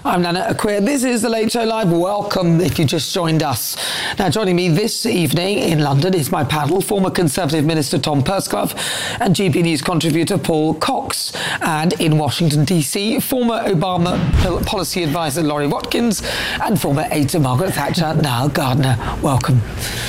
I'm Nana Acquia. This is The Late Show Live. Welcome if you just joined us. Now, joining me this evening in London is my panel, former Conservative Minister Tom Pursglove and GB News contributor Paul Cox. And in Washington, D.C., former Obama policy advisor Laurie Watkins and former aide to Margaret Thatcher, Niall Gardner. Welcome.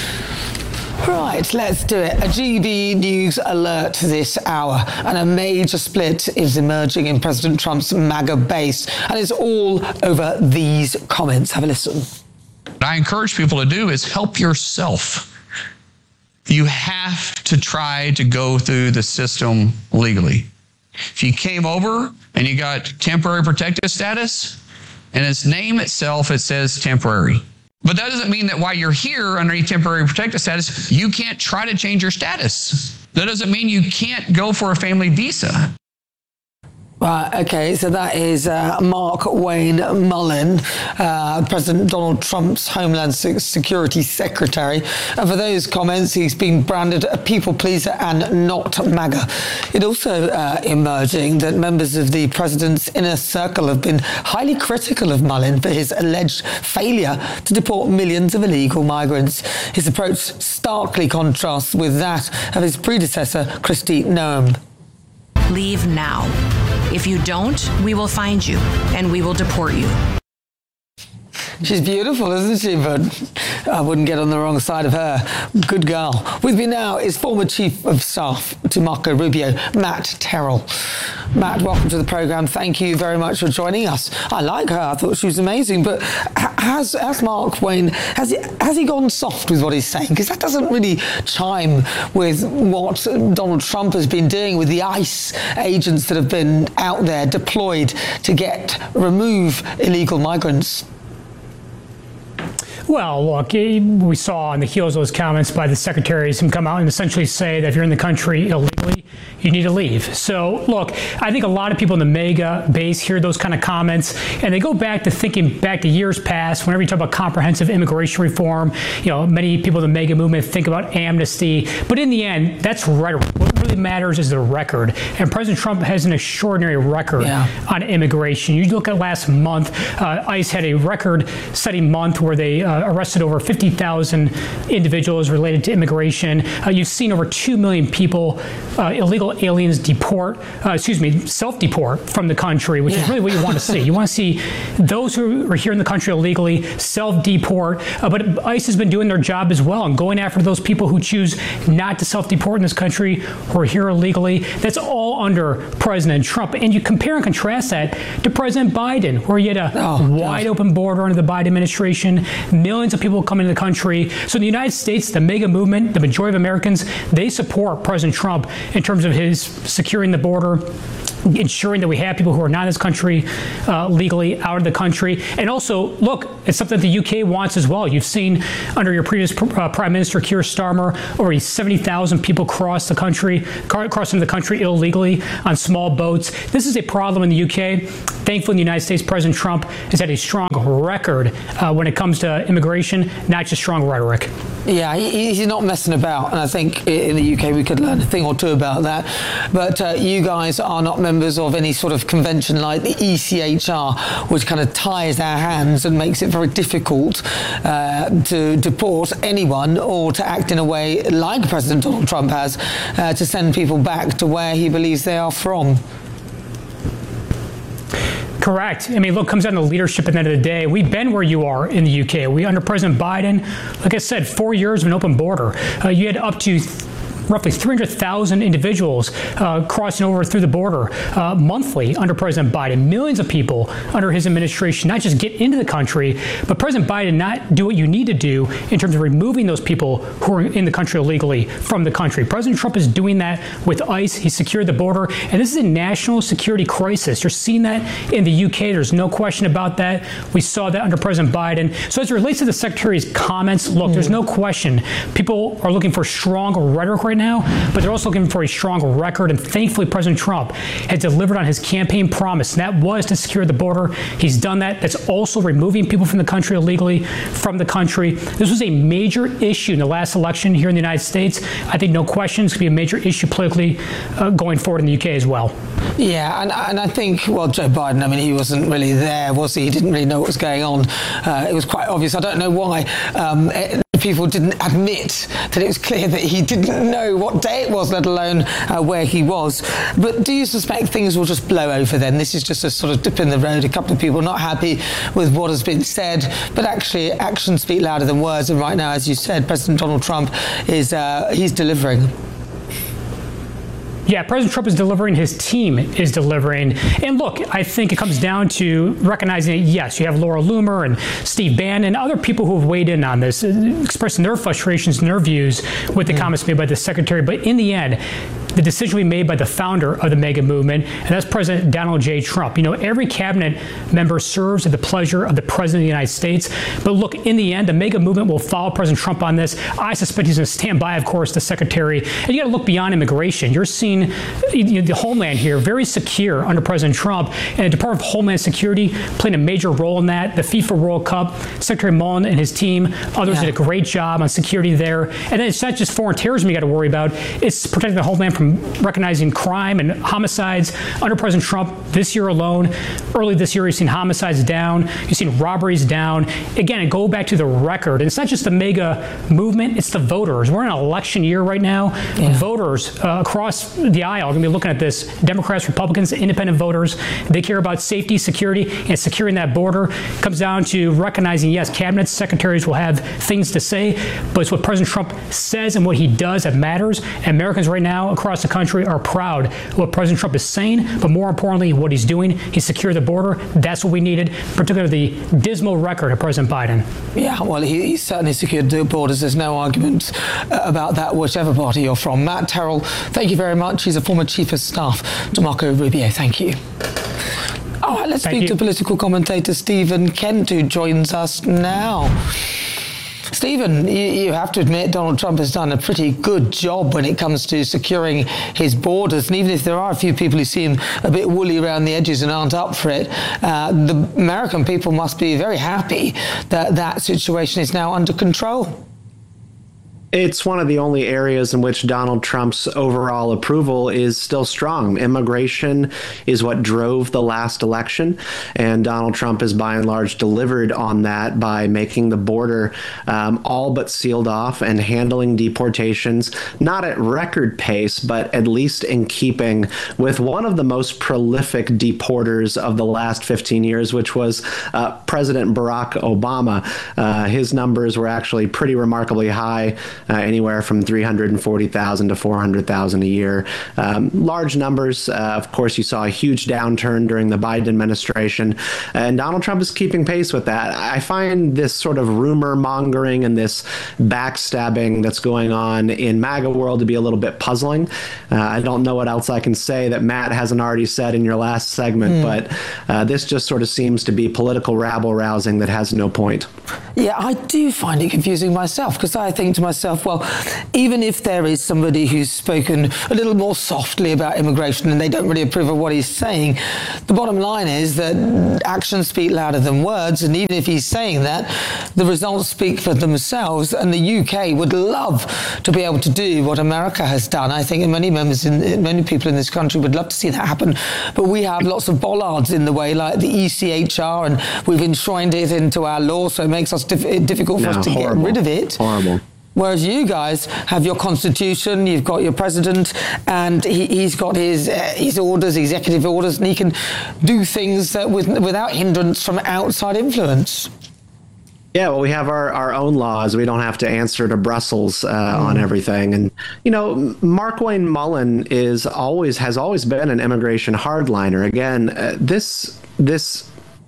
Right, let's do it. A GB News alert this hour, and a major split is emerging in President Trump's MAGA base, and it's all over these comments. Have a listen. What I encourage people to do is help yourself. You have to try to go through the system legally. If you came over and you got temporary protective status, in its name itself, it says temporary. But that doesn't mean that while you're here underneath temporary protective status, you can't try to change your status. That doesn't mean you can't go for a family visa. Right, okay, so that is Mark Wayne Mullen, President Donald Trump's Homeland Security Secretary. And for those comments, he's been branded a people pleaser and not MAGA. It also emerging that members of the president's inner circle have been highly critical of Mullen for his alleged failure to deport millions of illegal migrants. His approach starkly contrasts with that of his predecessor, Kristi Noem. Leave now. If you don't, we will find you and we will deport you. She's beautiful, isn't she? But I wouldn't get on the wrong side of her. Good girl. With me now is former Chief of Staff to Marco Rubio, Matt Terrell. Matt, welcome to the programme. Thank you very much for joining us. I like her. I thought she was amazing. But has Mark Wayne, has he gone soft with what he's saying? Because that doesn't really chime with what Donald Trump has been doing with the ICE agents that have been out there deployed to remove illegal migrants. Well, look, we saw on the heels of those comments by the secretaries him come out and essentially say that if you're in the country illegally, you need to leave. So, look, I think a lot of people in the MAGA base hear those kind of comments, and they go back to thinking back to years past. Whenever you talk about comprehensive immigration reform, many people in the MAGA movement think about amnesty. But in the end, that's rhetoric. What really matters is the record. And President Trump has an extraordinary record on immigration. You look at last month, ICE had a record-setting month where they arrested over 50,000 individuals related to immigration. You've seen over 2 million people, illegal aliens self-deport from the country, which is really what you want to see. You want to see those who are here in the country illegally self-deport. But ICE has been doing their job as well and going after those people who choose not to self-deport in this country, who are here illegally. That's all under President Trump. And you compare and contrast that to President Biden, where you had a wide open border under the Biden administration, millions of people coming into the country. So in the United States, the MAGA movement, the majority of Americans, they support President Trump in terms of his securing the border, ensuring that we have people who are not in this country legally out of the country. And also, look, it's something that the UK wants as well. You've seen under your previous Prime Minister, Keir Starmer, over 70,000 people crossing the country illegally on small boats. This is a problem in the UK. Thankfully, in the United States, President Trump has had a strong record when it comes to immigration, not just strong rhetoric. Yeah, he's not messing about, and I think in the UK we could learn a thing or two about that. But you guys are not members of any sort of convention like the ECHR, which kind of ties our hands and makes it very difficult to deport anyone or to act in a way like President Donald Trump has, to send people back to where he believes they are from. Correct. I mean, look, it comes down to leadership at the end of the day. We've been where you are in the UK. Under President Biden, like I said, 4 years of an open border. You had up to roughly 300,000 individuals crossing over through the border monthly under President Biden. Millions of people under his administration not just get into the country, but President Biden not do what you need to do in terms of removing those people who are in the country illegally from the country. President Trump is doing that with ICE. He secured the border, and this is a national security crisis. You're seeing that in the UK. There's no question about that. We saw that under President Biden. So as it relates to the Secretary's comments, look, there's no question. People are looking for strong rhetoric right now, but they're also looking for a strong record. And thankfully, President Trump has delivered on his campaign promise, and that was to secure the border. He's done that. That's also removing people from the country illegally from the country. This was a major issue in the last election here in the United States. I think no question it's going to be a major issue politically going forward in the UK as well. Yeah, and I think, well, Joe Biden, I mean, he wasn't really there, was he? He didn't really know what was going on. It was quite obvious. I don't know why people didn't admit that it was clear that he didn't know what day it was, let alone where he was. But do you suspect things will just blow over then? This is just a sort of dip in the road, a couple of people not happy with what has been said, but actually actions speak louder than words. And right now, as you said, President Donald Trump is he's delivering. Yeah, President Trump is delivering. His team is delivering. And look, I think it comes down to recognizing that, yes, you have Laura Loomer and Steve Bannon and other people who have weighed in on this, expressing their frustrations and their views with the comments made by the secretary. But in the end, the decision will be made by the founder of the MAGA movement, and that's President Donald J. Trump. You know, every cabinet member serves at the pleasure of the President of the United States. But look, in the end, the MAGA movement will follow President Trump on this. I suspect he's going to stand by, of course, the secretary. And you got to look beyond immigration. You're seeing the homeland here very secure under President Trump, and the Department of Homeland Security playing a major role in that. The FIFA World Cup, Secretary Mullen and his team, others did a great job on security there. And then it's not just foreign terrorism you got to worry about. It's protecting the homeland from recognizing crime and homicides under President Trump this year alone. Early this year, you've seen homicides down. You've seen robberies down. Again, go back to the record. And it's not just the MAGA movement, it's the voters. We're in an election year right now. Voters across the aisle are going to be looking at this. Democrats, Republicans, independent voters. They care about safety, security, and securing that border. It comes down to recognizing, yes, cabinet secretaries will have things to say, but it's what President Trump says and what he does that matters. And Americans right now across the country are proud of what President Trump is saying, but more importantly, what he's doing. He secured the border. That's what we needed, particularly the dismal record of President Biden. Yeah, well, he certainly secured the borders. There's no argument about that, whichever party you're from. Matt Terrell, thank you very much. He's a former Chief of Staff to Marco Rubio. Thank you. All right, let's speak to political commentator Stephen Kent, who joins us now. Stephen, you have to admit Donald Trump has done a pretty good job when it comes to securing his borders. And even if there are a few people who seem a bit woolly around the edges and aren't up for it, the American people must be very happy that that situation is now under control. It's one of the only areas in which Donald Trump's overall approval is still strong. Immigration is what drove the last election, and Donald Trump has by and large delivered on that by making the border all but sealed off and handling deportations, not at record pace, but at least in keeping with one of the most prolific deporters of the last 15 years, which was President Barack Obama. His numbers were actually pretty remarkably high. Anywhere from 340,000 to 400,000 a year. Large numbers. Of course, you saw a huge downturn during the Biden administration, and Donald Trump is keeping pace with that. I find this sort of rumor mongering and this backstabbing that's going on in MAGA world to be a little bit puzzling. I don't know what else I can say that Matt hasn't already said in your last segment, but this just sort of seems to be political rabble-rousing that has no point. Yeah, I do find it confusing myself, because I think to myself, well, even if there is somebody who's spoken a little more softly about immigration and they don't really approve of what he's saying, the bottom line is that actions speak louder than words, and even if he's saying that, the results speak for themselves, and the UK would love to be able to do what America has done. I think many people in this country would love to see that happen, but we have lots of bollards in the way, like the ECHR, and we've enshrined it into our law, so it makes us difficult for us to get rid of it. Horrible. Whereas you guys have your constitution, you've got your president, and he's got his orders, executive orders, and he can do things without hindrance from outside influence. Yeah, well, we have our own laws. We don't have to answer to Brussels on everything. And, you know, Markwayne Mullin has always been an immigration hardliner. Again, this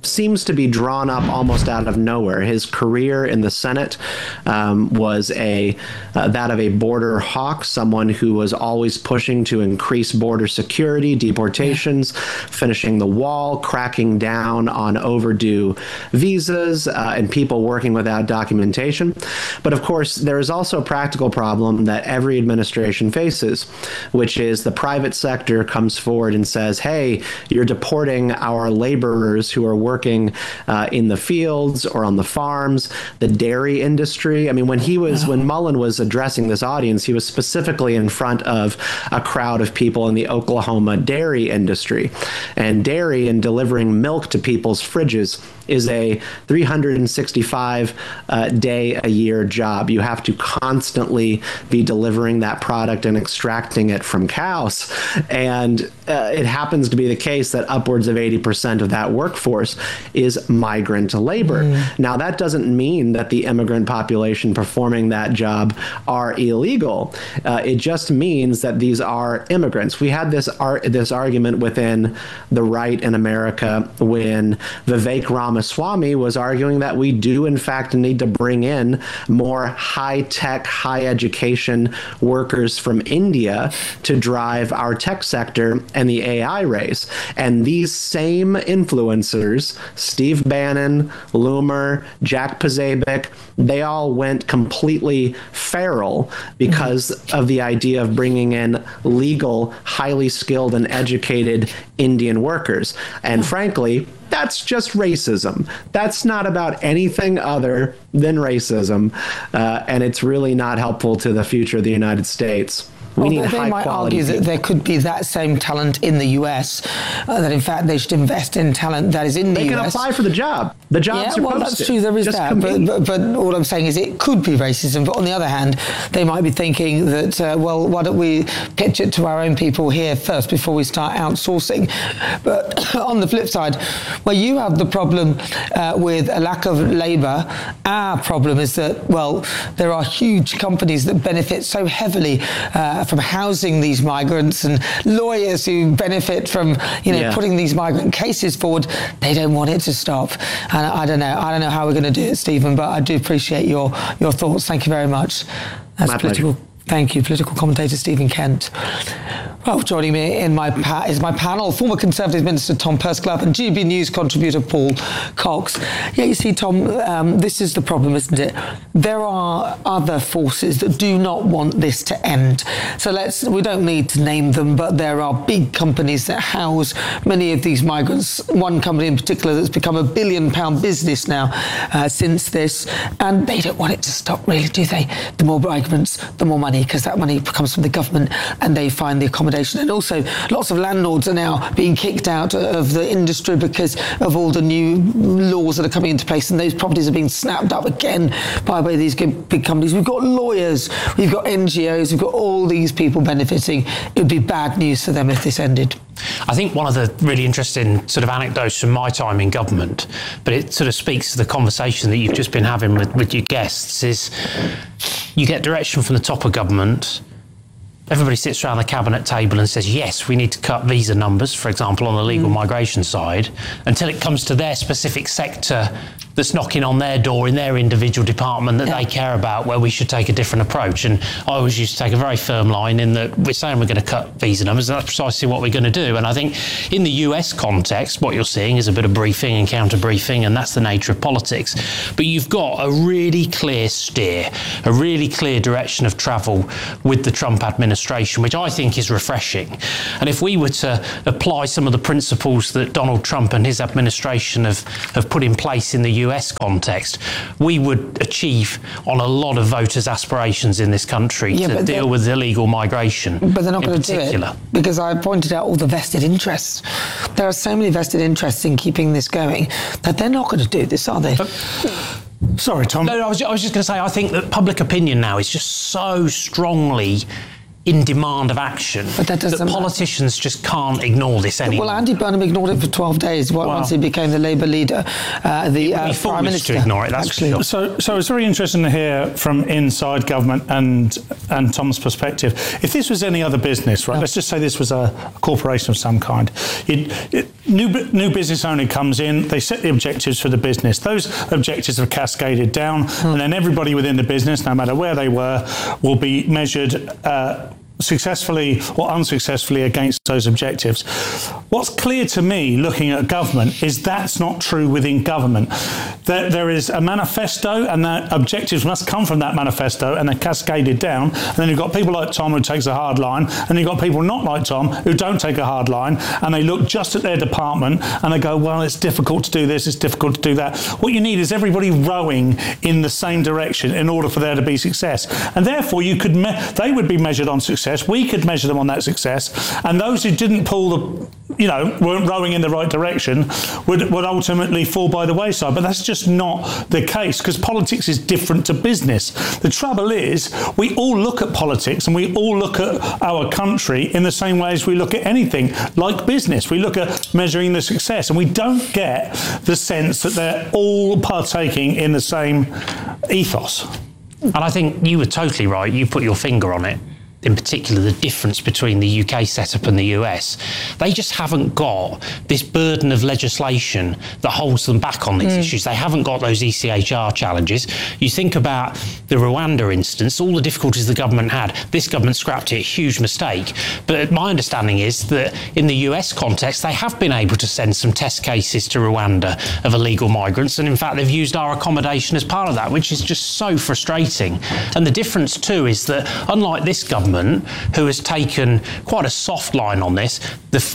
seems to be drawn up almost out of nowhere. His career in the Senate was that of a border hawk, someone who was always pushing to increase border security, deportations, finishing the wall, cracking down on overdue visas, and people working without documentation. But of course, there is also a practical problem that every administration faces, which is the private sector comes forward and says, hey, you're deporting our laborers who are working in the fields or on the farms, the dairy industry. I mean, when Mullen was addressing this audience, he was specifically in front of a crowd of people in the Oklahoma dairy industry. And dairy and delivering milk to people's fridges is a 365 day a year job. You have to constantly be delivering that product and extracting it from cows. And it happens to be the case that upwards of 80% of that workforce is migrant labor. Now, that doesn't mean that the immigrant population performing that job are illegal. It just means that these are immigrants. We had this argument within the right in America when Vivek Ramaswamy was arguing that we do, in fact, need to bring in more high-tech, high-education workers from India to drive our tech sector and the AI race. And these same influencers, Steve Bannon, Loomer, Jack Posobiec, they all went completely feral because of the idea of bringing in legal, highly skilled and educated Indian workers. And frankly, that's just racism. That's not about anything other than racism. And it's really not helpful to the future of the United States. We need they might argue that there could be that same talent in the US, that in fact they should invest in talent that is in the US. They can apply for the job. The jobs are posted. Well, that's true, there is just that. But all I'm saying is it could be racism. But on the other hand, they might be thinking that, well, why don't we pitch it to our own people here first before we start outsourcing? But on the flip side, where you have the problem with a lack of labour, our problem is that, well, there are huge companies that benefit so heavily from housing these migrants, and lawyers who benefit from putting these migrant cases forward. They don't want it to stop, and I don't know how we're going to do it, Stephen, but I do appreciate your thoughts. Thank you very much. That's political. Thank you, political commentator Stephen Kent. Well, joining me is my panel, former Conservative Minister Tom Pursglove and GB News contributor Paul Cox. Yeah, you see, Tom, this is the problem, isn't it? There are other forces that do not want this to end. So we don't need to name them, but there are big companies that house many of these migrants. One company in particular that's become a £1 billion business now since this, and they don't want it to stop, really, do they? The more migrants, the more money, because that money comes from the government and they find the accommodation. And also, lots of landlords are now being kicked out of the industry because of all the new laws that are coming into place, and those properties are being snapped up again by these big companies. We've got lawyers, we've got NGOs, we've got all these people benefiting. It would be bad news for them if this ended. I think one of the really interesting sort of anecdotes from my time in government, but it sort of speaks to the conversation that you've just been having with your guests, is you get direction from the top of government. Everybody sits around the cabinet table and says, yes, we need to cut visa numbers, for example, on the legal migration side, until it comes to their specific sector that's knocking on their door in their individual department that they care about, where we should take a different approach. And I always used to take a very firm line in that we're saying we're going to cut visa numbers, and that's precisely what we're going to do. And I think in the US context, what you're seeing is a bit of briefing and counter-briefing, and that's the nature of politics. But you've got a really clear steer, a really clear direction of travel with the Trump administration, which I think is refreshing. And if we were to apply some of the principles that Donald Trump and his administration have put in place in the US context, we would achieve on a lot of voters' aspirations in this country to deal with illegal migration. But they're not going to do it, because I pointed out all the vested interests. There are so many vested interests in keeping this going that they're not going to do this, are they? Sorry, Tom. No, I was just going to say, I think that public opinion now is just so strongly in demand of action that politicians just can't ignore this anymore. Well, Andy Burnham ignored it for 12 days once he became the Labour leader, the Prime Minister. To ignore it, that's actually. So it's very interesting to hear from inside government and Tom's perspective. If this was any other business, right, let's just say this was a corporation of some kind, new business owner comes in, they set the objectives for the business. Those objectives are cascaded down, and then everybody within the business, no matter where they were, will be measured successfully or unsuccessfully against those objectives. What's clear to me looking at government is that's not true within government. There is a manifesto, and that objectives must come from that manifesto, and they're cascaded down. And then you've got people like Tom who takes a hard line, and you've got people not like Tom who don't take a hard line, and they look just at their department and they go, well, it's difficult to do this, it's difficult to do that. What you need is everybody rowing in the same direction in order for there to be success. And therefore they would be measured on success. We could measure them on that success, and those who didn't weren't rowing in the right direction would ultimately fall by the wayside. But that's just not the case, because politics is different to business. The trouble is, we all look at politics and we all look at our country in the same way as we look at anything like business. We look at measuring the success, and we don't get the sense that they're all partaking in the same ethos. And I think you were totally right. You put your finger on it. In particular, the difference between the UK setup and the US. They just haven't got this burden of legislation that holds them back on these issues. They haven't got those ECHR challenges. You think about the Rwanda instance, all the difficulties the government had. This government scrapped it, huge mistake. But my understanding is that in the US context, they have been able to send some test cases to Rwanda of illegal migrants. And in fact, they've used our accommodation as part of that, which is just so frustrating. And the difference too is that unlike this government, who has taken quite a soft line on this,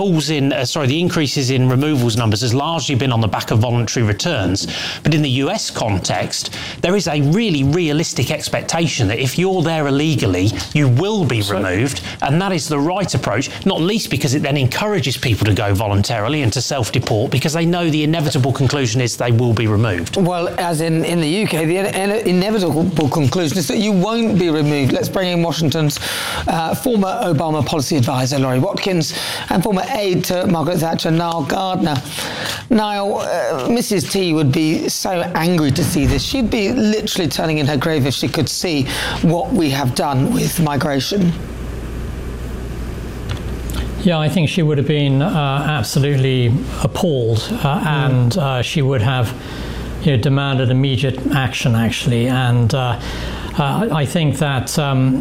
the increases in removals numbers has largely been on the back of voluntary returns. But in the US context, there is a really realistic expectation that if you're there illegally, you will be removed, and that is the right approach, not least because it then encourages people to go voluntarily and to self-deport, because they know the inevitable conclusion is they will be removed. Well, as in the UK, the inevitable conclusion is that you won't be removed. Let's bring in Washington's former Obama policy advisor, Laurie Watkins, and former aide to Margaret Thatcher, Niall Gardner. Niall, Mrs. T would be so angry to see this. She'd be literally turning in her grave if she could see what we have done with migration. Yeah, I think she would have been absolutely appalled, and she would have demanded immediate action, actually. And I think that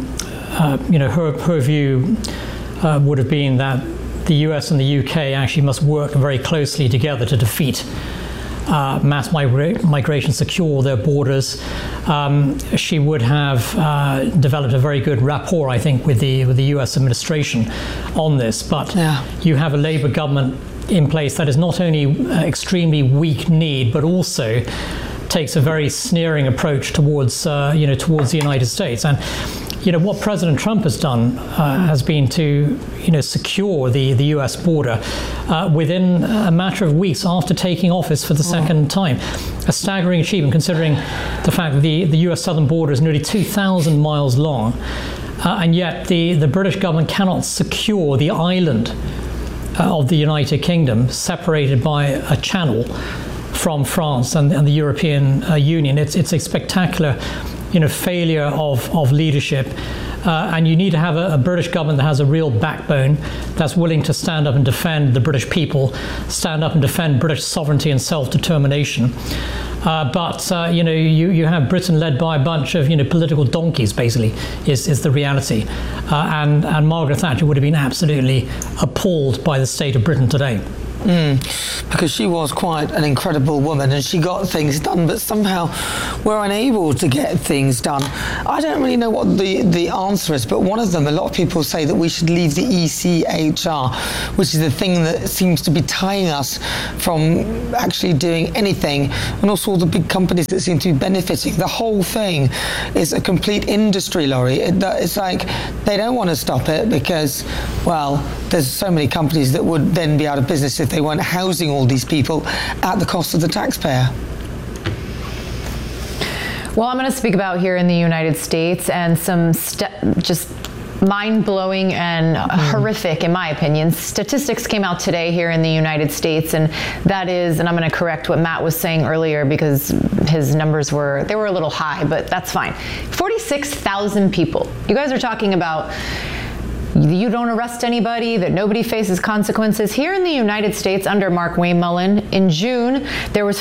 her view would have been that the US and the UK actually must work very closely together to defeat mass migration, secure their borders. She would have developed a very good rapport, I think, with the US administration on this. But you have a Labour government in place that is not only extremely weak-kneed, but also takes a very sneering approach towards towards the United States. And what President Trump has done has been to secure the US border within a matter of weeks after taking office for the second time. A staggering achievement, considering the fact that the US southern border is nearly 2,000 miles long, and yet the British government cannot secure the island of the United Kingdom, separated by a channel from France and the European Union. It's a spectacular failure of leadership, and you need to have a British government that has a real backbone, that's willing to stand up and defend the British people, stand up and defend British sovereignty and self-determination. But you have Britain led by a bunch of political donkeys, basically, is the reality. And Margaret Thatcher would have been absolutely appalled by the state of Britain today. Because she was quite an incredible woman and she got things done, but somehow we're unable to get things done. I don't really know what the answer is, but one of them, a lot of people say that we should leave the ECHR, which is the thing that seems to be tying us from actually doing anything, and also all the big companies that seem to be benefiting. The whole thing is a complete industry, Laurie. It's like they don't want to stop it because, well, there's so many companies that would then be out of business if they weren't housing all these people at the cost of the taxpayer. Well, I'm going to speak about here in the United States and some just mind-blowing and horrific, in my opinion, statistics came out today here in the United States, and that is, and I'm going to correct what Matt was saying earlier because his numbers were a little high, but that's fine. 46,000 people. You guys are talking about you don't arrest anybody, that nobody faces consequences. Here in the United States, under Mark Wayne Mullen, in June, there was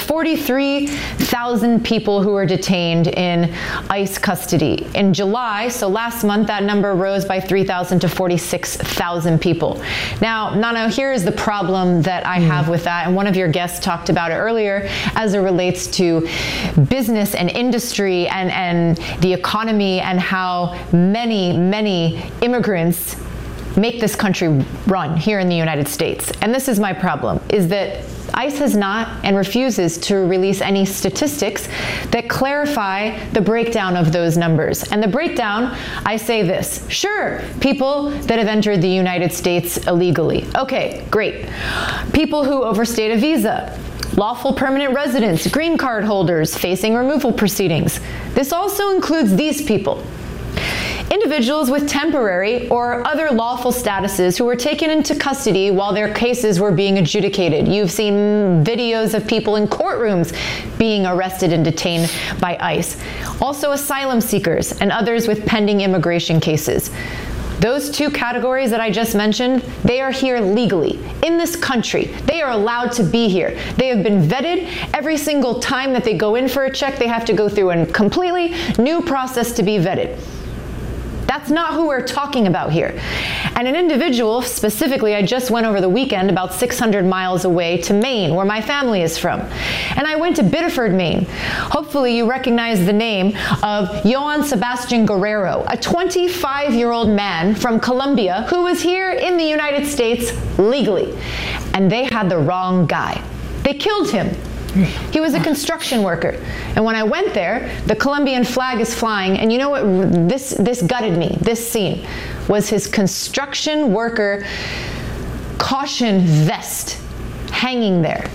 43,000 people who were detained in ICE custody. In July, so last month, that number rose by 3,000 to 46,000 people. Now, Nano, here is the problem that I have with that, and one of your guests talked about it earlier as it relates to business and industry and the economy and how many immigrants make this country run here in the United States. And this is my problem, is that ICE has not and refuses to release any statistics that clarify the breakdown of those numbers. And the breakdown, I say this: sure, people that have entered the United States illegally. Okay, great. People who overstayed a visa, lawful permanent residents, green card holders facing removal proceedings. This also includes these people. Individuals with temporary or other lawful statuses who were taken into custody while their cases were being adjudicated. You've seen videos of people in courtrooms being arrested and detained by ICE. Also asylum seekers and others with pending immigration cases. Those two categories that I just mentioned, they are here legally in this country. They are allowed to be here. They have been vetted. Every single time that they go in for a check, they have to go through a completely new process to be vetted. That's not who we're talking about here. And an individual, specifically, I just went over the weekend about 600 miles away to Maine, where my family is from. And I went to Biddeford, Maine. Hopefully you recognize the name of Johann Sebastian Guerrero, a 25-year-old man from Colombia who was here in the United States legally. And they had the wrong guy. They killed him. He was a construction worker. And when I went there, the Colombian flag is flying, and you know what, this gutted me. This scene was his construction worker caution vest hanging there.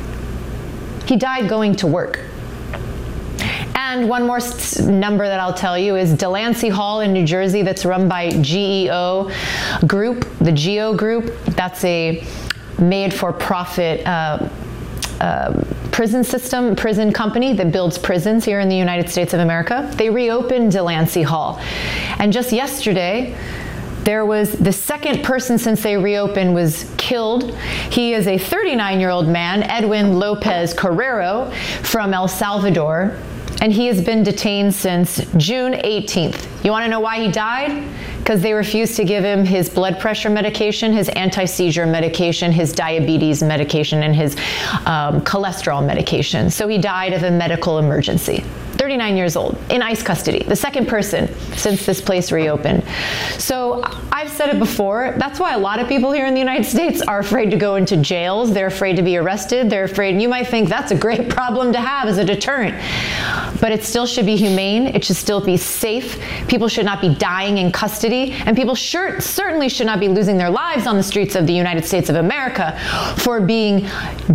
He died going to work. And one more number that I'll tell you is Delancey Hall in New Jersey, that's run by GEO Group, the GEO Group. That's a made-for-profit prison company that builds prisons here in the United States of America. They reopened Delancey Hall. And just yesterday, there was the second person since they reopened was killed. He is a 39-year-old man, Edwin Lopez Carrero, from El Salvador, and he has been detained since June 18th. You want to know why he died? Because they refused to give him his blood pressure medication, his anti-seizure medication, his diabetes medication, and his cholesterol medication. So he died of a medical emergency. 39 years old, in ICE custody, the second person since this place reopened. So I've said it before, that's why a lot of people here in the United States are afraid to go into jails. They're afraid to be arrested. They're afraid, and you might think that's a great problem to have as a deterrent, but it still should be humane. It should still be safe. People should not be dying in custody, and people certainly should not be losing their lives on the streets of the United States of America for being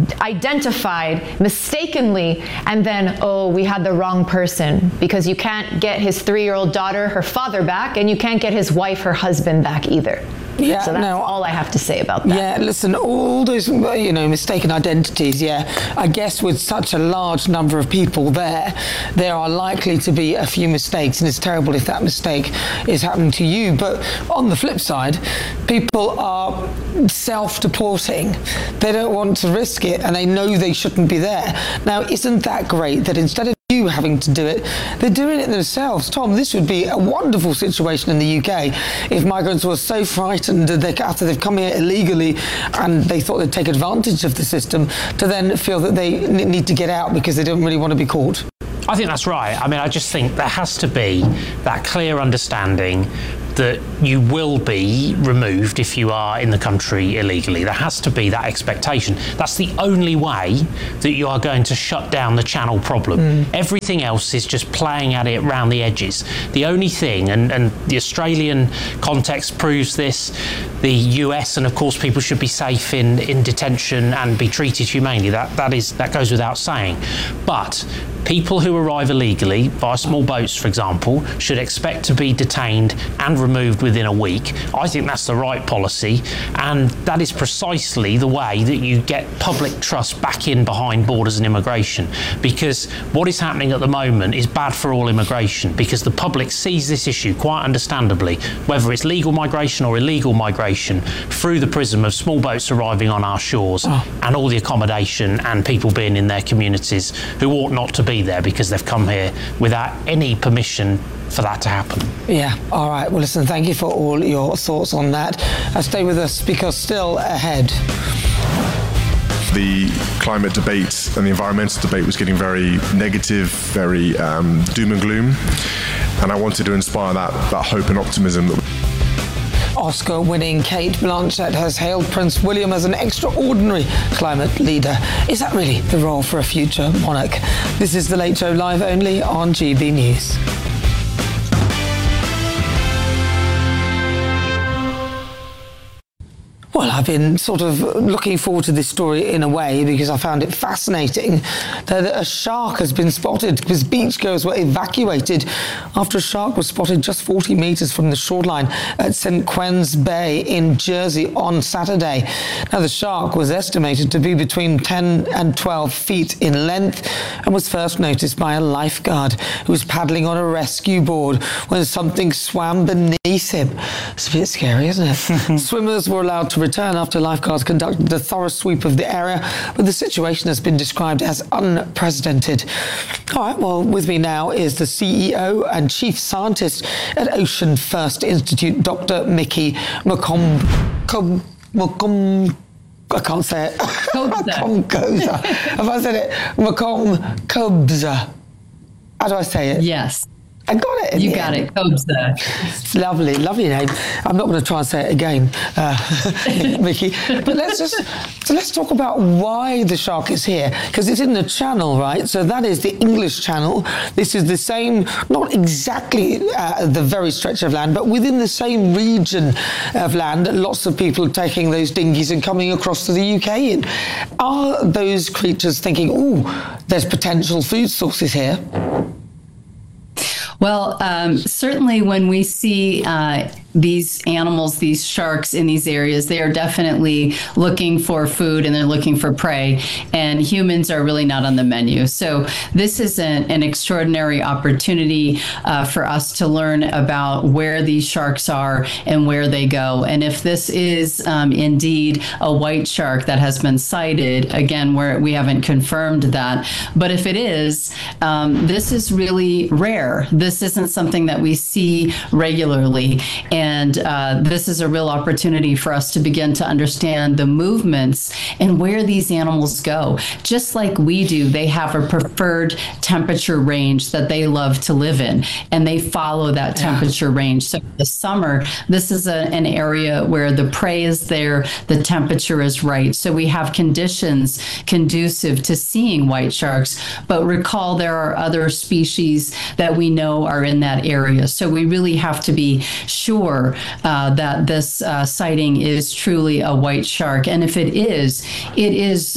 identified mistakenly, and then, oh, we had the wrong person, because you can't get his 3-year-old daughter, her father, back, and you can't get his wife, her husband, back either. Yeah, so that's all I have to say about that. Yeah, listen, all those, mistaken identities, I guess with such a large number of people there are likely to be a few mistakes, and it's terrible if that mistake is happening to you. But on the flip side, people are self-deporting. They don't want to risk it, and they know they shouldn't be there. Now, isn't that great that instead of you having to do it, they're doing it themselves? Tom, this would be a wonderful situation in the UK if migrants were so frightened that after they've come here illegally and they thought they'd take advantage of the system, to then feel that they need to get out because they don't really want to be caught. I think that's right. I mean, I just think there has to be that clear understanding that you will be removed if you are in the country illegally. There has to be that expectation. That's the only way that you are going to shut down the channel problem. Everything else is just playing at it around the edges. The only thing, and the Australian context proves this, the US, and of course people should be safe in detention and be treated humanely. That goes without saying. But people who arrive illegally via small boats, for example, should expect to be detained and removed within a week. I think that's the right policy, and that is precisely the way that you get public trust back in behind borders and immigration, because what is happening at the moment is bad for all immigration, because the public sees this issue quite understandably, whether it's legal migration or illegal migration, through the prism of small boats arriving on our shores and all the accommodation and people being in their communities who ought not to be there because they've come here without any permission for that to happen. Yeah, all right. Well, listen, thank you for all your thoughts on that. Stay with us because still ahead. The climate debate and the environmental debate was getting very negative, very doom and gloom. And I wanted to inspire that hope and optimism. Oscar-winning Cate Blanchett has hailed Prince William as an extraordinary climate leader. Is that really the role for a future monarch? This is The Late Show, live only on GB News. Well, I've been sort of looking forward to this story in a way because I found it fascinating that a shark has been spotted because beachgoers were evacuated after a shark was spotted just 40 metres from the shoreline at St. Quen's Bay in Jersey on Saturday. Now, the shark was estimated to be between 10 and 12 feet in length and was first noticed by a lifeguard who was paddling on a rescue board when something swam beneath him. It's a bit scary, isn't it? Swimmers were allowed to return after lifeguards conducted a thorough sweep of the area, but the situation has been described as unprecedented. All right, well, with me now is the CEO and Chief Scientist at Ocean First Institute, Dr. Mickey McComb. I can't say it. Macomb-Coza. Have I said it? Macomb-Coza. How do I say it? Yes. I got it. You got it. Kobza. It's lovely, lovely name. I'm not going to try and say it again, Mickey. But let's talk about why the shark is here, because it's in the Channel, right? So that is the English Channel. This is the same, not exactly the very stretch of land, but within the same region of land. Lots of people taking those dinghies and coming across to the UK in. Are those creatures thinking, "Ooh, there's potential food sources here"? Well, certainly when we see these animals, these sharks in these areas, they are definitely looking for food and they're looking for prey, and humans are really not on the menu. So this is an extraordinary opportunity for us to learn about where these sharks are and where they go. And if this is indeed a white shark that has been sighted, again, where we haven't confirmed that, but if it is, this is really rare. This isn't something that we see regularly. And this is a real opportunity for us to begin to understand the movements and where these animals go. Just like we do, they have a preferred temperature range that they love to live in, and they follow that temperature range. So in the summer, this is an area where the prey is there, the temperature is right. So we have conditions conducive to seeing white sharks, but recall there are other species that we know are in that area. So we really have to be sure that this sighting is truly a white shark. And if it is, it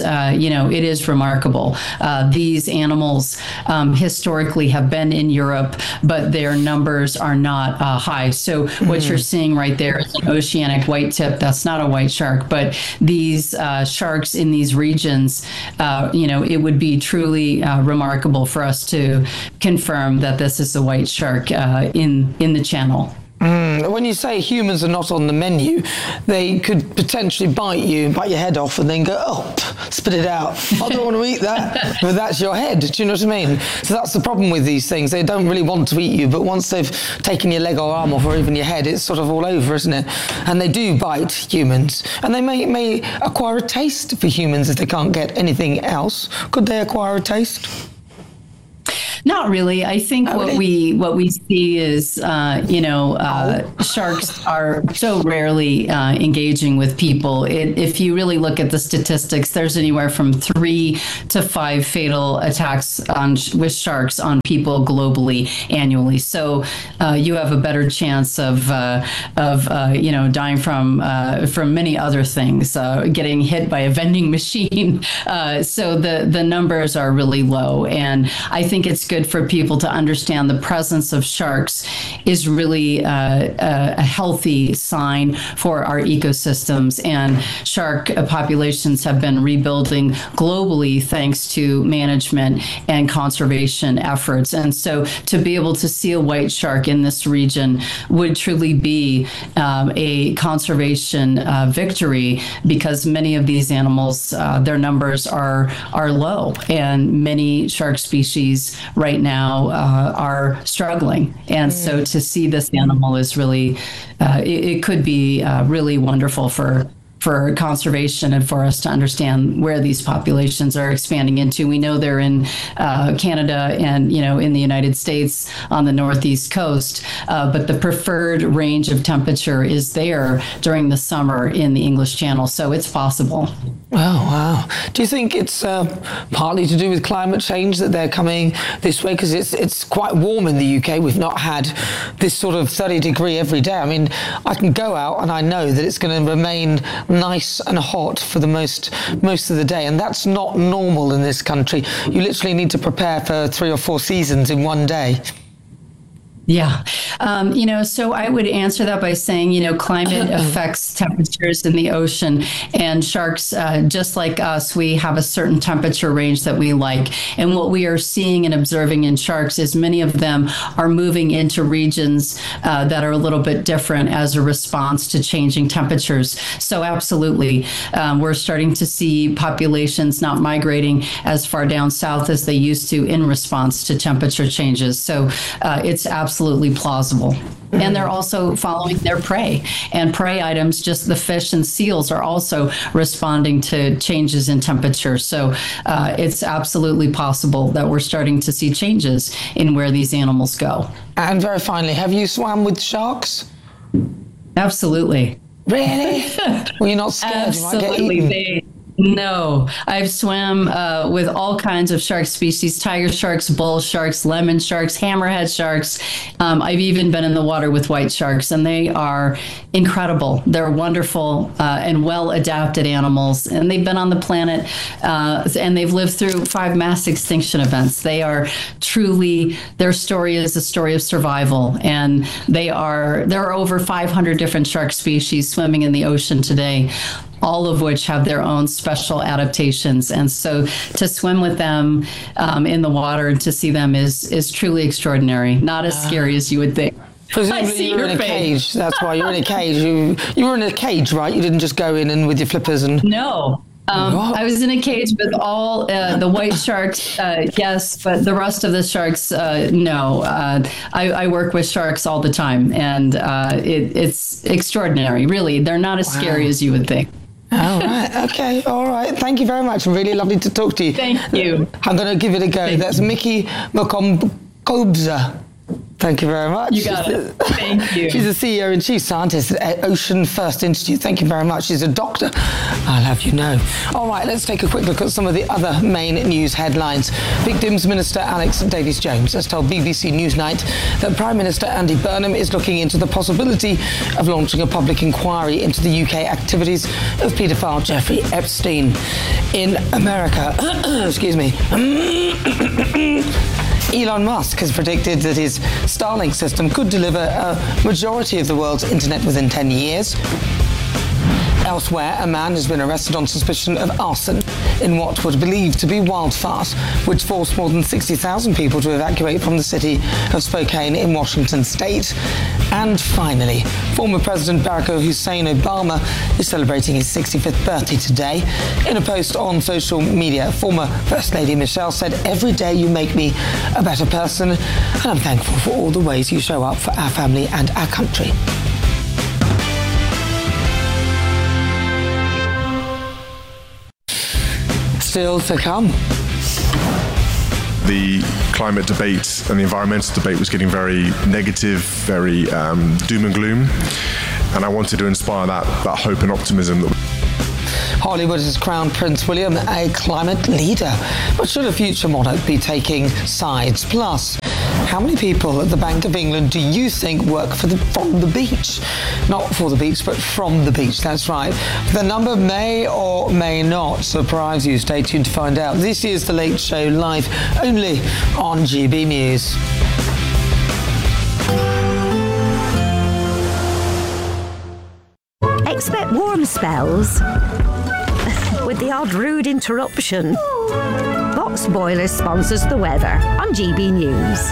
is remarkable. These animals historically have been in Europe, but their numbers are not high. So what you're seeing right there is an oceanic white tip. That's not a white shark, but these sharks in these regions, it would be truly remarkable for us to confirm that this is a white shark in the Channel. When you say humans are not on the menu, they could potentially bite your head off and then go, spit it out. I don't want to eat that. But that's your head. Do you know what I mean? So that's the problem with these things. They don't really want to eat you, but once they've taken your leg or arm off or even your head, it's sort of all over, isn't it? And they do bite humans. And they may acquire a taste for humans if they can't get anything else. Could they acquire a taste? Not really. I think what we see is, sharks are so rarely engaging with people. If you really look at the statistics, there's anywhere from 3 to 5 fatal attacks with sharks on people globally annually. So you have a better chance of dying from many other things, getting hit by a vending machine. So the numbers are really low, and I think it's good good for people to understand the presence of sharks is really a healthy sign for our ecosystems. And shark populations have been rebuilding globally thanks to management and conservation efforts. And so to be able to see a white shark in this region would truly be a conservation victory, because many of these animals, their numbers are low, and many shark species right now are struggling. And so to see this animal is really, it could be really wonderful for conservation and for us to understand where these populations are expanding into. We know they're in Canada and, in the United States on the northeast coast, but the preferred range of temperature is there during the summer in the English Channel, so it's possible. Oh, wow. Do you think it's partly to do with climate change that they're coming this way? Because it's quite warm in the UK. We've not had this sort of 30 degree every day. I mean, I can go out and I know that it's going to remain nice and hot for the most of the day, and that's not normal in this country. You literally need to prepare for 3 or 4 seasons in one day. Yeah. So I would answer that by saying, climate affects temperatures in the ocean, and sharks, just like us, we have a certain temperature range that we like. And what we are seeing and observing in sharks is many of them are moving into regions that are a little bit different as a response to changing temperatures. So absolutely, we're starting to see populations not migrating as far down south as they used to in response to temperature changes. So it's absolutely plausible. And they're also following their prey. And prey items, just the fish and seals, are also responding to changes in temperature. So it's absolutely possible that we're starting to see changes in where these animals go. And very finally, have you swam with sharks? Absolutely. Really? Were you not scared? Absolutely. You might get eaten? No, I've swam with all kinds of shark species: tiger sharks, bull sharks, lemon sharks, hammerhead sharks. I've even been in the water with white sharks, and they are incredible. They're wonderful and well-adapted animals, and they've been on the planet and they've lived through 5 mass extinction events. They are truly, their story is a story of survival, and there are over 500 different shark species swimming in the ocean today, all of which have their own special adaptations. And so to swim with them in the water and to see them is truly extraordinary. Not as scary as you would think. Presumably you were in a cage. That's why you're in a cage. You were in a cage, right? You didn't just go in and with your flippers and... No. I was in a cage with all the white sharks, yes, but the rest of the sharks, no. I work with sharks all the time, and it's extraordinary, really. They're not as scary as you would think. All right. Okay. All right. Thank you very much. Really lovely to talk to you. Thank you. I'm going to give it a go. That's Miki Mkombza. Thank you very much. You got it. Thank you. She's the CEO and Chief Scientist at Ocean First Institute. Thank you very much. She's a doctor, I'll have you know. All right, let's take a quick look at some of the other main news headlines. Victims Minister Alex Davies-Jones has told BBC Newsnight that Prime Minister Andy Burnham is looking into the possibility of launching a public inquiry into the UK activities of paedophile Jeffrey Epstein. In America, excuse me, Elon Musk has predicted that his Starlink system could deliver a majority of the world's internet within 10 years. Elsewhere, a man has been arrested on suspicion of arson in what was believed to be wildfires, which forced more than 60,000 people to evacuate from the city of Spokane in Washington state. And finally, former President Barack Hussein Obama is celebrating his 65th birthday today. In a post on social media, former First Lady Michelle said, "Every day you make me a better person, and I'm thankful for all the ways you show up for our family and our country." Still to come. The climate debate and the environmental debate was getting very negative, very doom and gloom, and I wanted to inspire that hope and optimism. Hollywood has crowned Prince William a climate leader, but should a future monarch be taking sides? Plus, How many people at the Bank of England do you think work from the beach? Not for the beach, but from the beach. That's right. The number may or may not surprise you. Stay tuned to find out. This is The Late Show Live, only on GB News. Expect warm spells with the odd rude interruption. Box Boilers sponsors the weather on GB News.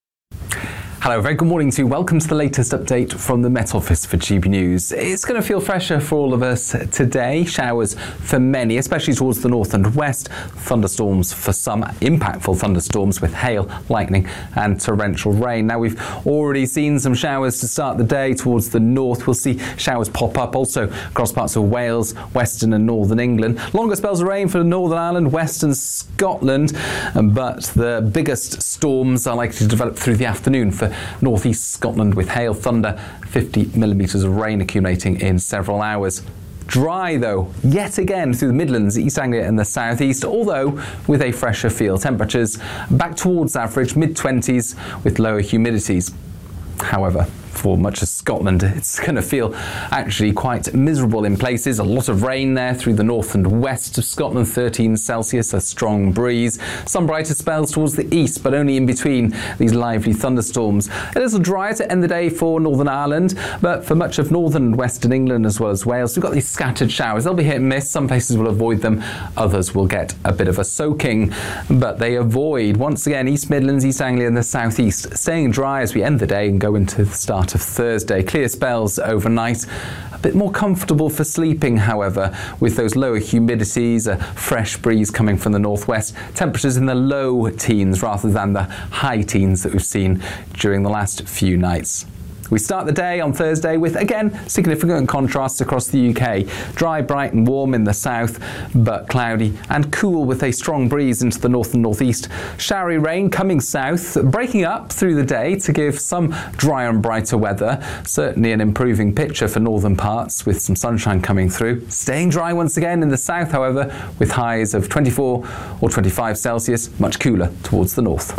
Hello, very good morning to you. Welcome to the latest update from the Met Office for GB News. It's going to feel fresher for all of us today. Showers for many, especially towards the north and west. Thunderstorms for some, impactful thunderstorms with hail, lightning and torrential rain. Now, we've already seen some showers to start the day towards the north. We'll see showers pop up also across parts of Wales, western and northern England. Longer spells of rain for Northern Ireland, western Scotland, but the biggest storms are likely to develop through the afternoon for northeast Scotland with hail, thunder, 50 millimetres of rain accumulating in several hours. Dry though, yet again through the Midlands, East Anglia and the southeast, although with a fresher feel. Temperatures back towards average, mid-20s with lower humidities. However, for much of Scotland, it's going to feel actually quite miserable in places. A lot of rain there through the north and west of Scotland, 13 Celsius, a strong breeze. Some brighter spells towards the east, but only in between these lively thunderstorms. A little drier to end the day for Northern Ireland, but for much of northern and western England as well as Wales, we've got these scattered showers. They'll be hit and miss. Some places will avoid them. Others will get a bit of a soaking, but they avoid, once again, East Midlands, East Anglia and the southeast, staying dry as we end the day and go into the start of Thursday. Clear spells overnight. A bit more comfortable for sleeping, however, with those lower humidities, a fresh breeze coming from the northwest. Temperatures in the low teens rather than the high teens that we've seen during the last few nights. We start the day on Thursday with, again, significant contrasts across the UK. Dry, bright and warm in the south, but cloudy and cool with a strong breeze into the north and northeast. Showery rain coming south, breaking up through the day to give some drier and brighter weather. Certainly an improving picture for northern parts with some sunshine coming through. Staying dry once again in the south, however, with highs of 24 or 25 Celsius, much cooler towards the north.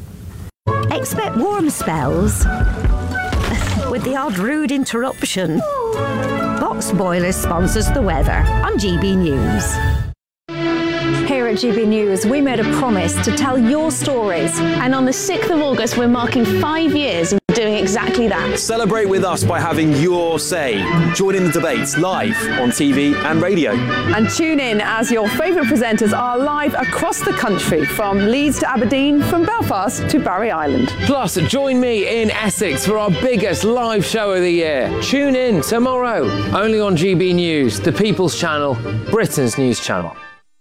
Expect warm spells with the odd rude interruption. Box Boilers sponsors the weather on GB News. Here at GB News, we made a promise to tell your stories. And on the 6th of August, we're marking 5 years of doing exactly that. Celebrate with us by having your say. Join in the debates live on TV and radio. And tune in as your favourite presenters are live across the country, from Leeds to Aberdeen, from Belfast to Barry Island. Plus, join me in Essex for our biggest live show of the year. Tune in tomorrow, only on GB News, the People's Channel, Britain's news channel.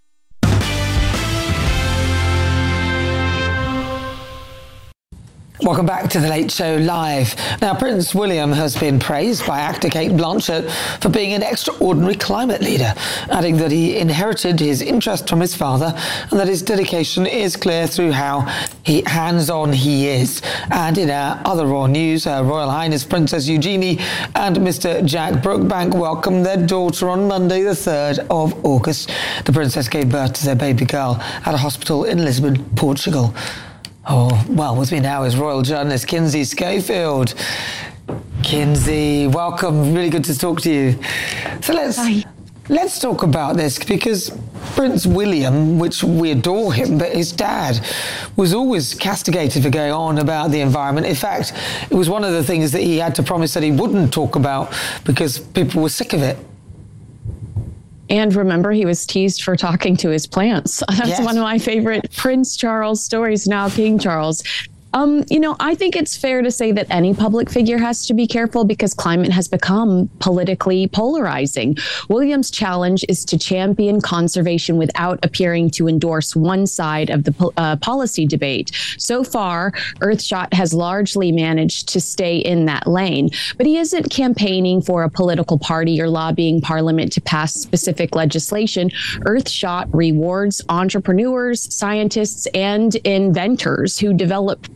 Welcome back to The Late Show Live. Now, Prince William has been praised by actor Cate Blanchett for being an extraordinary climate leader, adding that he inherited his interest from his father and that his dedication is clear through how hands-on he is. And in our other royal news, Her Royal Highness Princess Eugenie and Mr. Jack Brookbank welcomed their daughter on Monday, the 3rd of August. The princess gave birth to their baby girl at a hospital in Lisbon, Portugal. Oh, well, with me now is royal journalist Kinsey Schofield. Kinsey, welcome. Really good to talk to you. So let's talk about this, because Prince William, which we adore him, but his dad was always castigated for going on about the environment. In fact, it was one of the things that he had to promise that he wouldn't talk about because people were sick of it. And remember, he was teased for talking to his plants. That's one of my favorite Prince Charles stories, now King Charles. I think it's fair to say that any public figure has to be careful because climate has become politically polarizing. William's challenge is to champion conservation without appearing to endorse one side of the policy debate. So far, Earthshot has largely managed to stay in that lane, but he isn't campaigning for a political party or lobbying Parliament to pass specific legislation. Earthshot rewards entrepreneurs, scientists, and inventors who develop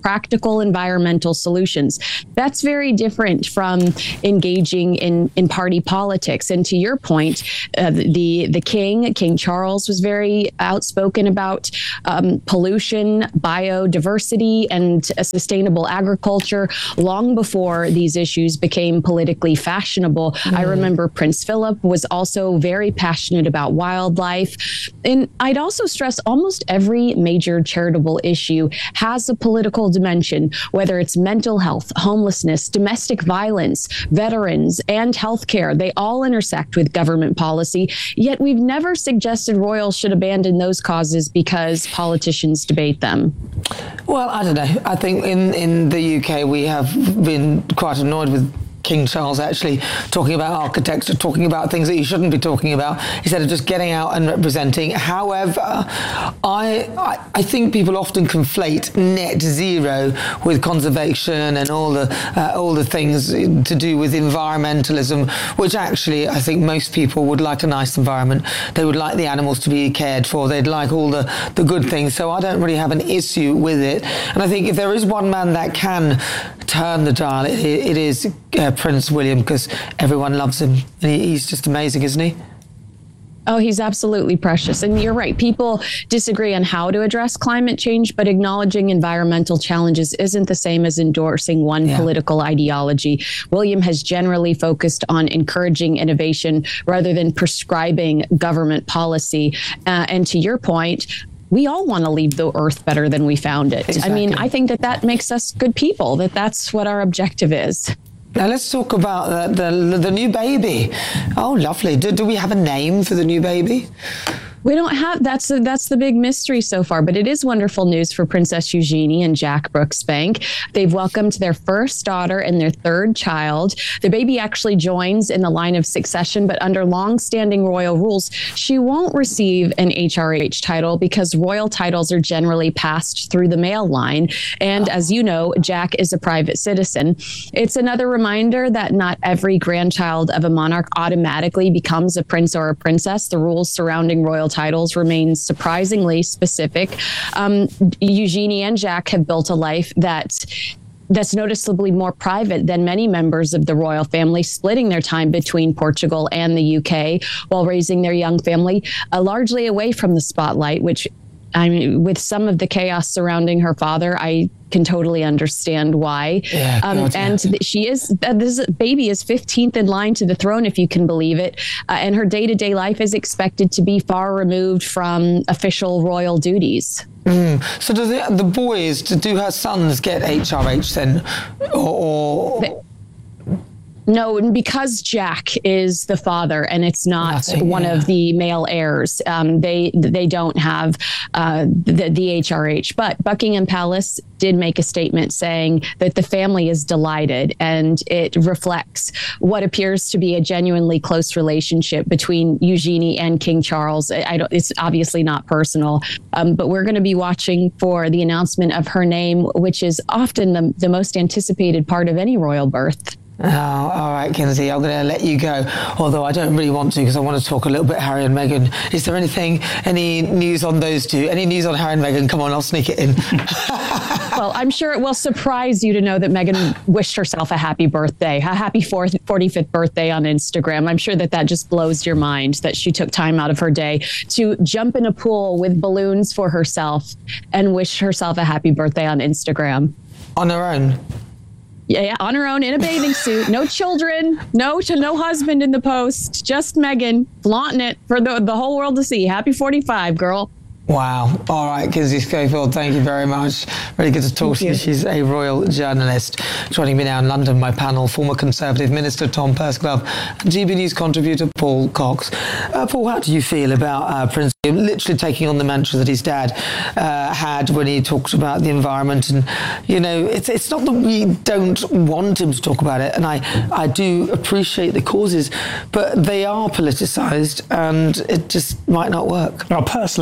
practical environmental solutions. That's very different from engaging in party politics. And to your point, the King Charles was very outspoken about pollution, biodiversity, and a sustainable agriculture long before these issues became politically fashionable. I remember Prince Philip was also very passionate about wildlife. And I'd also stress almost every major charitable issue has a political dimension, whether it's mental health, homelessness, domestic violence, veterans, and healthcare. They all intersect with government policy, yet we've never suggested royals should abandon those causes because politicians debate them. Well, I don't know. I think in the UK we have been quite annoyed with King Charles actually talking about architecture, talking about things that he shouldn't be talking about, instead of just getting out and representing. However, I think people often conflate net zero with conservation and all the things to do with environmentalism, which actually I think most people would like a nice environment. They would like the animals to be cared for. They'd like all the good things. So I don't really have an issue with it. And I think if there is one man that can turn the dial, it is Prince William, because everyone loves him. And he's just amazing, isn't he? Oh, he's absolutely precious. And you're right. People disagree on how to address climate change, but acknowledging environmental challenges isn't the same as endorsing one political ideology. William has generally focused on encouraging innovation rather than prescribing government policy. And to your point, we all want to leave the earth better than we found it. Exactly. I mean, I think that makes us good people, that's what our objective is. Now let's talk about the new baby. Oh, lovely. Do we have a name for the new baby? We don't have, that's the big mystery so far, but it is wonderful news for Princess Eugenie and Jack Brooksbank. They've welcomed their first daughter and their third child. The baby actually joins in the line of succession, but under long-standing royal rules, she won't receive an HRH title because royal titles are generally passed through the male line. And as you know, Jack is a private citizen. It's another reminder that not every grandchild of a monarch automatically becomes a prince or a princess. The rules surrounding royal titles remain surprisingly specific. Eugenie and Jack have built a life that's noticeably more private than many members of the royal family, splitting their time between Portugal and the UK while raising their young family largely away from the spotlight, which, I mean, with some of the chaos surrounding her father, I can totally understand why. She is, this baby is 15th in line to the throne, if you can believe it. And her day-to-day life is expected to be far removed from official royal duties. So do the boys, do her sons get HRH then? No, because Jack is the father and it's not one of the male heirs, they don't have the HRH. But Buckingham Palace did make a statement saying that the family is delighted, and it reflects what appears to be a genuinely close relationship between Eugenie and King Charles. It's obviously not personal, but we're going to be watching for the announcement of her name, which is often the most anticipated part of any royal birth. Oh, all right, Kinsey, I'm going to let you go, although I don't really want to because I want to talk a little bit Harry and Meghan. Is there any news on those two? Any news on Harry and Meghan? Come on, I'll sneak it in. Well, I'm sure it will surprise you to know that Meghan wished herself a happy birthday, a happy 45th birthday on Instagram. I'm sure that just blows your mind that she took time out of her day to jump in a pool with balloons for herself and wish herself a happy birthday on Instagram. On her own? Yeah, on her own in a bathing suit. No children, no husband in the post, just Meghan flaunting it for the whole world to see. Happy 45, girl. Wow. All right, Kinsey Schofield, thank you very much. Really good to talk to you. She's a royal journalist. Joining me now in London, my panel, former Conservative Minister Tom Pursglove and GB News contributor Paul Cox. Paul, how do you feel about Prince William literally taking on the mantra that his dad had when he talked about the environment? And, you know, it's not that we don't want him to talk about it, and I do appreciate the causes, but they are politicised and it just might not work. Well, personally, I prefer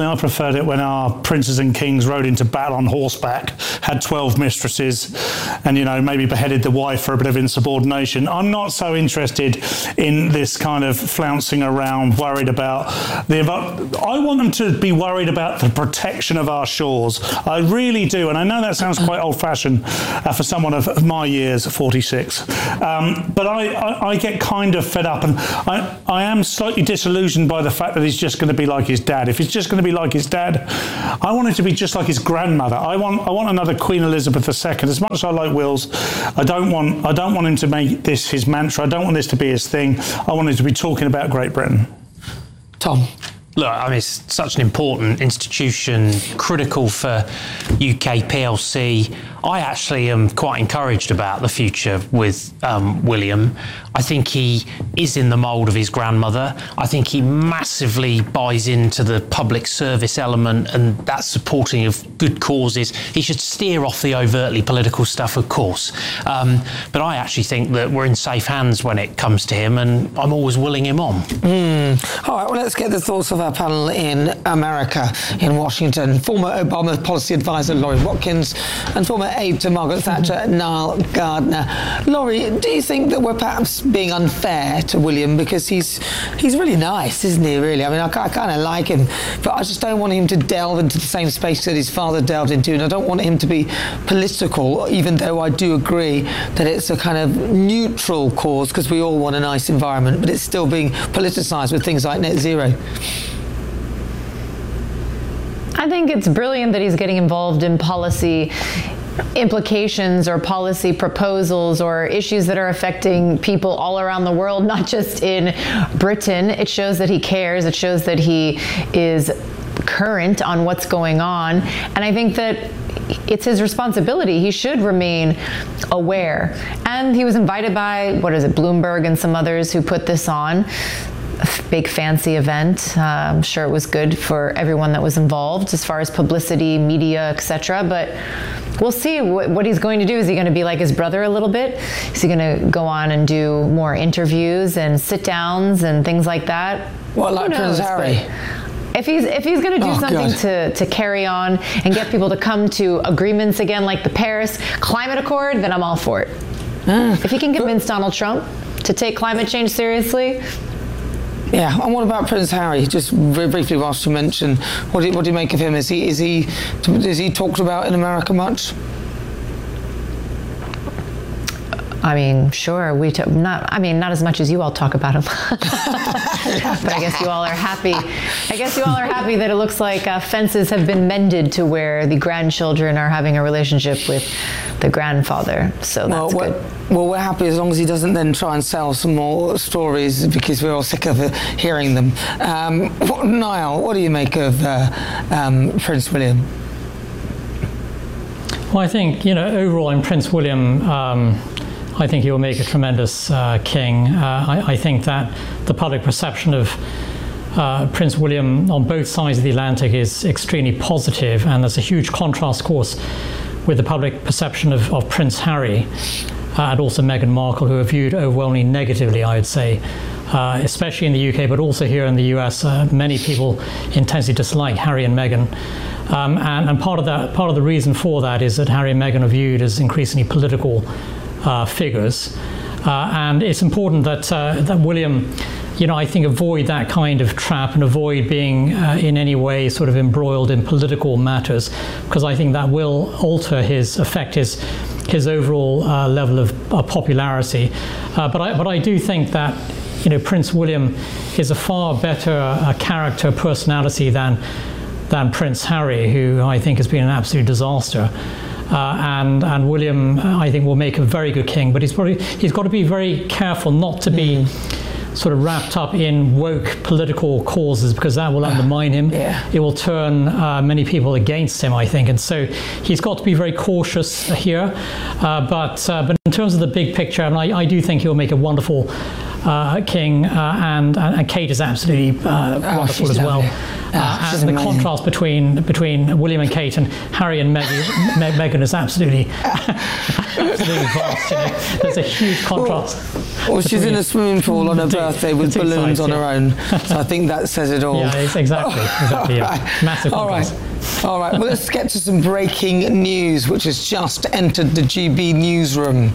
heard it when our princes and kings rode into battle on horseback, had 12 mistresses, and, you know, maybe beheaded the wife for a bit of insubordination. I'm not so interested in this kind of flouncing around, worried about I want them to be worried about the protection of our shores. I really do. And I know that sounds quite old-fashioned for someone of my years, 46. But I get kind of fed up, and I am slightly disillusioned by the fact that he's just going to be like his dad. If he's just going to be like his dad, I want it to be just like his grandmother. I want another Queen Elizabeth II. As much as I like Wills, I don't want him to make this his mantra. I don't want this to be his thing. I want him to be talking about Great Britain. Tom. Look, I mean, it's such an important institution, critical for UK PLC. I actually am quite encouraged about the future with William. I think he is in the mould of his grandmother. I think he massively buys into the public service element and that supporting of good causes. He should steer off the overtly political stuff, of course. But I actually think that we're in safe hands when it comes to him, and I'm always willing him on. All right, well, let's get the thoughts of our panel in America, in Washington. Former Obama policy advisor Laurie Watkins and former aide to Margaret Thatcher, Niall Gardner. Laurie, do you think that we're perhaps being unfair to William because he's really nice, isn't he, really? I mean, I kind of like him, but I just don't want him to delve into the same space that his father delved into, and I don't want him to be political, even though I do agree that it's a kind of neutral cause because we all want a nice environment, but it's still being politicised with things like net zero. I think it's brilliant that he's getting involved in policy implications or policy proposals or issues that are affecting people all around the world, not just in Britain. It shows that he cares. It shows that he is current on what's going on. And I think that it's his responsibility. He should remain aware. And he was invited by, Bloomberg and some others who put this on. Big fancy event. I'm sure it was good for everyone that was involved as far as publicity, media, etc. But we'll see what he's going to do. Is he going to be like his brother a little bit? Is he going to go on and do more interviews and sit downs and things like that? Well, like Prince Harry. If he's going to do something to carry on and get people to come to agreements again, like the Paris Climate Accord, then I'm all for it. If he can convince Donald Trump to take climate change seriously. Yeah, and what about Prince Harry? Just very briefly, whilst you mention, what do you make of him? Is he talked about in America much? I mean, sure, not as much as you all talk about him. But I guess you all are happy. That it looks like fences have been mended to where the grandchildren are having a relationship with the grandfather. So that's good. Well, we're happy as long as he doesn't then try and sell some more stories because we're all sick of hearing them. Niall, what do you make of Prince William? Well, I think, overall in Prince William, I think he will make a tremendous king. I think that the public perception of Prince William on both sides of the Atlantic is extremely positive, and there's a huge contrast, of course, with the public perception of Prince Harry and also Meghan Markle, who are viewed overwhelmingly negatively, I would say, especially in the UK, but also here in the US. Many people intensely dislike Harry and Meghan. And part of the reason for that is that Harry and Meghan are viewed as increasingly political figures, and it's important that William, I think, avoid that kind of trap and avoid being in any way sort of embroiled in political matters, because I think that will affect his overall level of popularity. But I do think that Prince William is a far better character, personality than Prince Harry, who I think has been an absolute disaster. And William, I think, will make a very good king, but he's got to be very careful not to be sort of wrapped up in woke political causes, because that will undermine him. It will turn many people against him, I think, and so he's got to be very cautious here. But in terms of the big picture, I do think he'll make a wonderful king, and Kate is absolutely wonderful as well. And the contrast between William and Kate and Harry and Meghan is absolutely vast. There's a huge contrast. Well, she's in a swimming pool on her birthday with balloons on her own. So I think that says it all. Yeah, exactly. Yeah. Massive contrast. All right. Well, let's get to some breaking news, which has just entered the GB newsroom.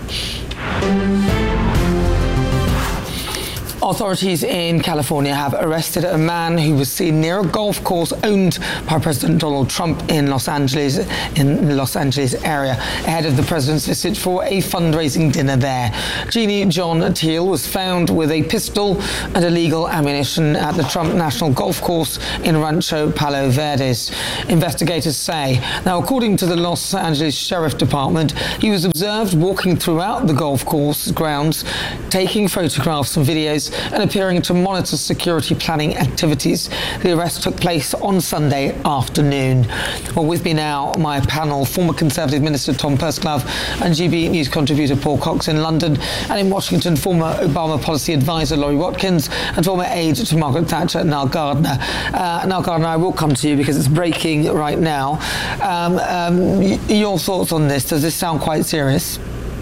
Authorities in California have arrested a man who was seen near a golf course owned by President Donald Trump in Los Angeles area ahead of the president's visit for a fundraising dinner there. Jeannie John Teal was found with a pistol and illegal ammunition at the Trump National Golf Course in Rancho Palo Verdes, investigators say. Now, according to the Los Angeles Sheriff Department, he was observed walking throughout the golf course grounds, taking photographs and videos and appearing to monitor security planning activities. The arrest took place on Sunday afternoon. Well, with me now, my panel, former Conservative Minister Tom Pursglove and GB News contributor Paul Cox in London, and in Washington, former Obama policy advisor Laurie Watkins and former aide to Margaret Thatcher, Niall Gardner. Niall Gardner, I will come to you because it's breaking right now. Your thoughts on this? Does this sound quite serious?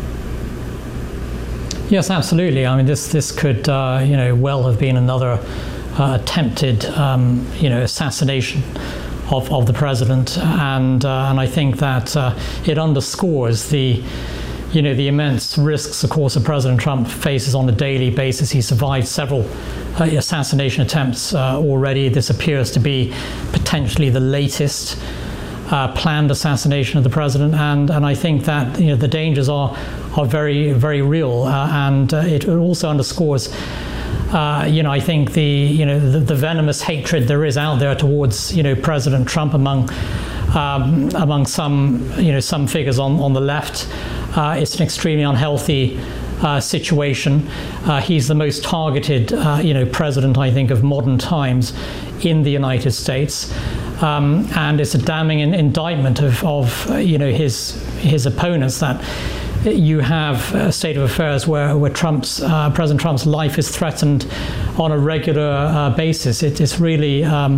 Yes, absolutely. I mean, this could, well have been another attempted, assassination of the president, and I think that it underscores the immense risks, of course, that President Trump faces on a daily basis. He survived several assassination attempts already. This appears to be potentially the latest planned assassination of the president, and I think that the dangers are very, very real, and it also underscores I think the venomous hatred there is out there towards President Trump among some figures on the left. It's an extremely unhealthy situation. He's the most targeted president, I think, of modern times in the United States. And it's a damning indictment of his opponents that you have a state of affairs where President Trump's life is threatened on a regular basis. It's really a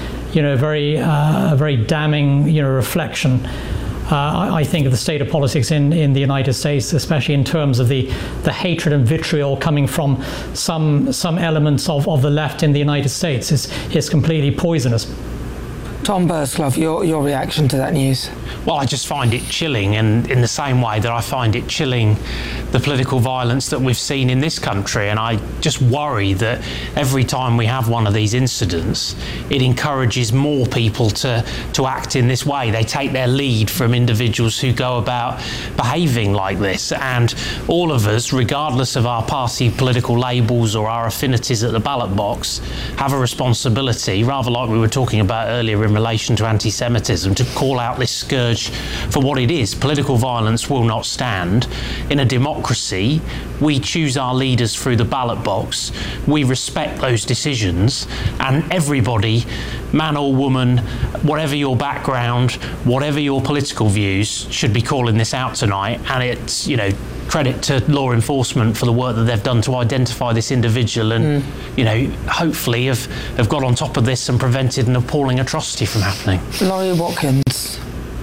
very damning reflection. I think of the state of politics in the United States, especially in terms of the hatred and vitriol coming from some elements of the left in the United States is completely poisonous. Tom Pursglove, your reaction to that news? Well, I just find it chilling, and in the same way that I find it chilling the political violence that we've seen in this country. And I just worry that every time we have one of these incidents, it encourages more people to act in this way. They take their lead from individuals who go about behaving like this. And all of us, regardless of our party political labels or our affinities at the ballot box, have a responsibility, rather like we were talking about earlier in relation to anti-Semitism, to call out this scourge for what it is. Political violence will not stand. In a democracy, we choose our leaders through the ballot box. We respect those decisions, and everybody, man or woman, whatever your background, whatever your political views, should be calling this out tonight. And it's, credit to law enforcement for the work that they've done to identify this individual and, hopefully have got on top of this and prevented an appalling atrocity from happening. Laurie Watkins.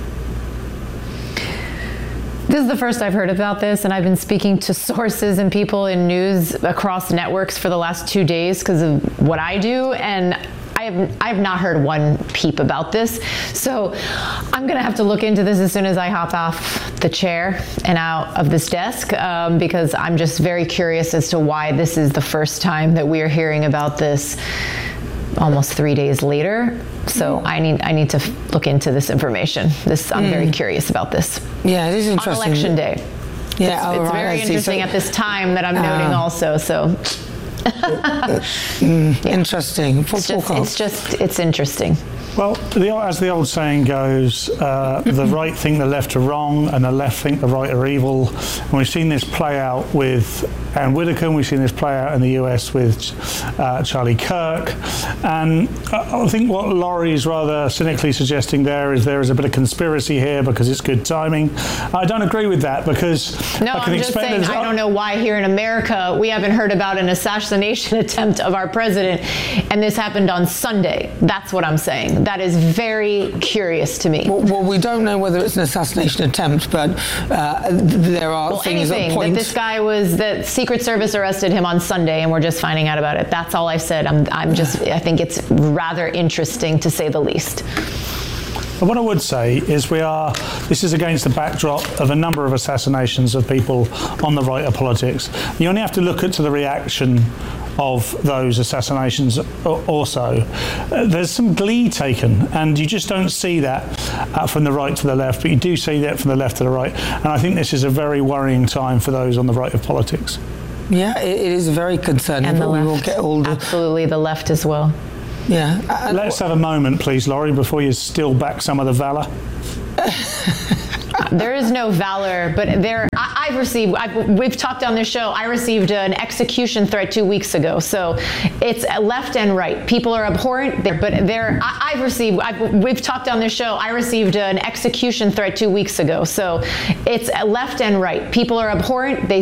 This is the first I've heard about this, and I've been speaking to sources and people in news across networks for the last 2 days because of what I do, and I have not heard one peep about this. So I'm going to have to look into this as soon as I hop off the chair and out of this desk, because I'm just very curious as to why this is the first time that we are hearing about this almost 3 days later. So I need to look into this information. I'm very curious about this. Yeah, it is interesting. On Election Day. Yeah, it's very interesting at this time that I'm noting also. So. Interesting. It's interesting. Well, as the old saying goes, the right think the left are wrong and the left think the right are evil. And we've seen this play out with Ann Widdecombe. We've seen this play out in the US with Charlie Kirk. And I think what Laurie's rather cynically suggesting there is a bit of conspiracy here because it's good timing. I don't agree with that because no, I'm just saying I don't know why here in America we haven't heard about an assassination attempt of our president, and this happened on Sunday. That's what I'm saying. That is very curious to me. Well, we don't know whether it's an assassination attempt, but there are things that point. That this guy that Secret Service arrested him on Sunday, and we're just finding out about it. That's all I said. I think it's rather interesting to say the least. But what I would say is this is against the backdrop of a number of assassinations of people on the right of politics. You only have to look at the reaction of those assassinations also. There's some glee taken, and you just don't see that from the right to the left, but you do see that from the left to the right. And I think this is a very worrying time for those on the right of politics. Yeah, it is very concerning. And the left. We will get all absolutely, the left as well. Yeah. Let's have a moment, please, Laurie, before you steal back some of the valour. There is no valor, but we've talked on this show, I received an execution threat 2 weeks ago. So it's left and right. People are abhorrent, we've talked on this show, I received an execution threat 2 weeks ago. So it's left and right. People are abhorrent. They